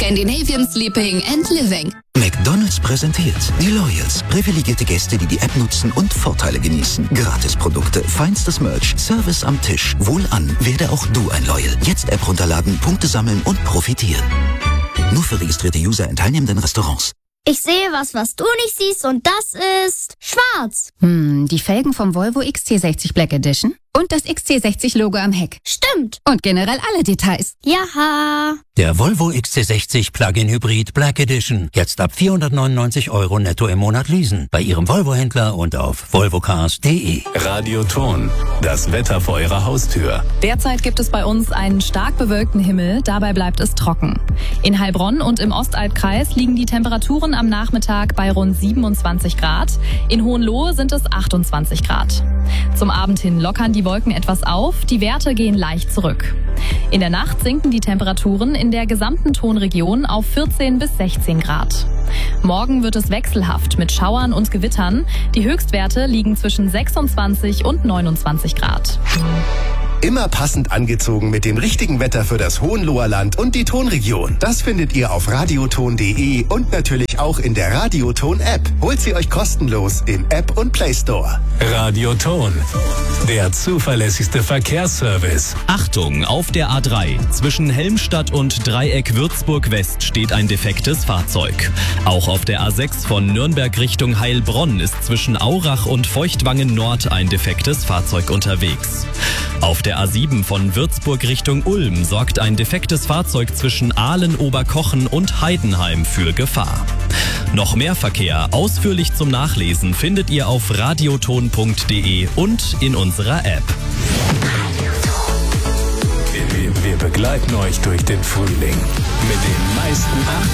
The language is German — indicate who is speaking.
Speaker 1: Scandinavian Sleeping and Living.
Speaker 2: McDonald's präsentiert die Loyals. Privilegierte Gäste, die die App nutzen und Vorteile genießen. Gratisprodukte, feinstes Merch, Service am Tisch. Wohlan, werde auch du ein Loyal. Jetzt App runterladen, Punkte sammeln und profitieren. Nur für registrierte User in teilnehmenden Restaurants.
Speaker 3: Ich sehe was du nicht siehst und das ist schwarz.
Speaker 4: Die Felgen vom Volvo XC60 Black Edition und das XC60-Logo am Heck.
Speaker 3: Stimmt.
Speaker 4: Und generell alle Details.
Speaker 3: Jaha.
Speaker 5: Der Volvo XC60 Plug-in Hybrid Black Edition. Jetzt ab 499 € netto im Monat leasen. Bei Ihrem Volvo-Händler und auf volvocars.de.
Speaker 6: Radioton. Das Wetter vor Ihrer Haustür.
Speaker 7: Derzeit gibt es bei uns einen stark bewölkten Himmel. Dabei bleibt es trocken. In Heilbronn und im Ostalbkreis liegen die Temperaturen am Nachmittag bei rund 27 Grad. In Hohenlohe sind es 28 Grad. Zum Abend hin lockern die Wolken etwas auf. Die Werte gehen leicht zurück. In der Nacht sinken die Temperaturen in der gesamten Tonregion auf 14 bis 16 Grad. Morgen wird es wechselhaft mit Schauern und Gewittern. Die Höchstwerte liegen zwischen 26 und 29 Grad.
Speaker 8: Immer passend angezogen mit dem richtigen Wetter für das Hohenloher Land und die Tonregion. Das findet ihr auf radioton.de und natürlich auch in der Radioton-App. Holt sie euch kostenlos im App und Play Store.
Speaker 6: Radioton. Der zuverlässigste Verkehrsservice.
Speaker 9: Achtung, auf der A3 zwischen Helmstadt und Dreieck Würzburg West steht ein defektes Fahrzeug. Auch auf der A6 von Nürnberg Richtung Heilbronn ist zwischen Aurach und Feuchtwangen Nord ein defektes Fahrzeug unterwegs. Auf der A7 von Würzburg Richtung Ulm sorgt ein defektes Fahrzeug zwischen Aalen-Oberkochen und Heidenheim für Gefahr. Noch mehr Verkehr ausführlich zum Nachlesen findet ihr auf radioton.de und in unserer App.
Speaker 6: Wir begleiten euch durch den Frühling mit den meisten 80